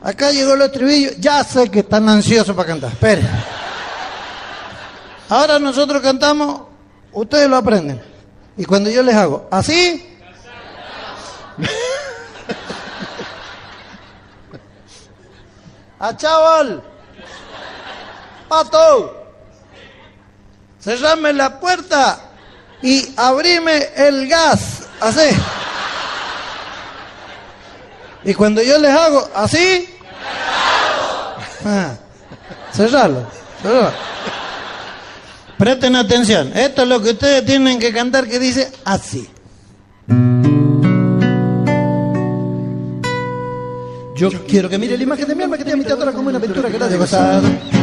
Acá llegó el estribillo. Ya sé que están ansiosos para cantar. Espere. Ahora nosotros cantamos, ustedes lo aprenden. Y cuando yo les hago así... ¡A chaval! ¡Pato! Cerrame la puerta y abrime el gas. Así. Y cuando yo les hago así... cerralo. Presten atención. Esto es lo que ustedes tienen que cantar, que dice así. Yo quiero que mire la imagen de mi alma, que te ha invitado como una aventura que la de gozar.